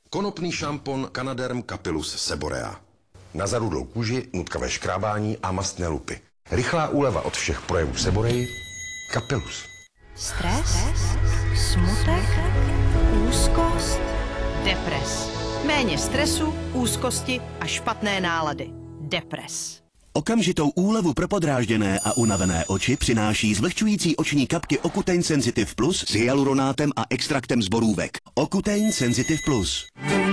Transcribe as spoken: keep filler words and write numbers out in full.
Konopný šampon Canaderm Capillus Seborea. Na zarudlou kůži, nutkavé škrábání a mastné lupy. Rychlá úleva od všech projevů Seboreji. Capillus. Stres, smutek, úzkost, depres. Méně stresu, úzkosti a špatné nálady. Depres. Okamžitou úlevu pro podrážděné a unavené oči přináší zvlhčující oční kapky Ocutein Sensitive Plus s hyaluronátem a extraktem z borůvek. Ocutein Sensitive Plus.